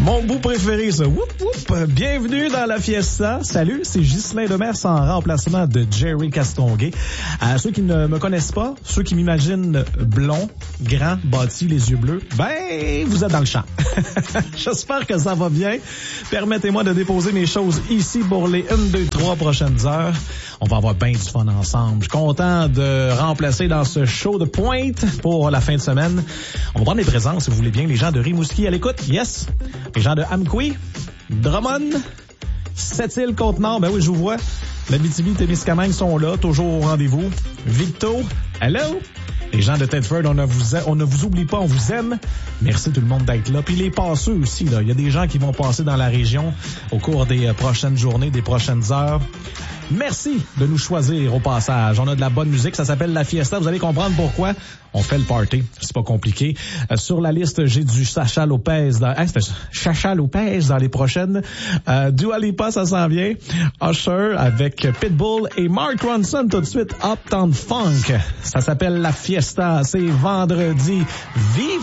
Mon bout préféré, ça. Whoop, whoop. Bienvenue dans la fiesta. Salut, c'est Ghislain Demers en remplacement de Jerry Castonguay. À ceux qui ne me connaissent pas, ceux qui m'imaginent blond, grand, bâti, les yeux bleus, ben, vous êtes dans le champ. J'espère que ça va bien. Permettez-moi de déposer mes choses ici pour les 1, 2, 3 prochaines heures. On va avoir bien du fun ensemble. Je suis content de remplacer dans ce show de pointe pour la fin de semaine. On va prendre les présences, si vous voulez bien. Les gens de Rimouski à l'écoute, yes. Les gens de Amqui, Drummond, Sept-Îles, Côte-Nord, ben oui, je vous vois. L'Abitibi-Témiscamingue sont là, toujours au rendez-vous. Victo, hello. Les gens de Thetford, on ne vous oublie pas, on vous aime. Merci tout le monde d'être là. Puis les passeux aussi, là. Il y a des gens qui vont passer dans la région au cours des prochaines journées, des prochaines heures. Merci de nous choisir au passage. On a de la bonne musique, ça s'appelle La Fiesta. Vous allez comprendre pourquoi on fait le party. C'est pas compliqué. Sur la liste, j'ai du Sacha Lopez dans les prochaines. Dua Lipa, ça s'en vient. Usher avec Pitbull et Mark Ronson tout de suite. Uptown Funk. Ça s'appelle La Fiesta. C'est vendredi. Vive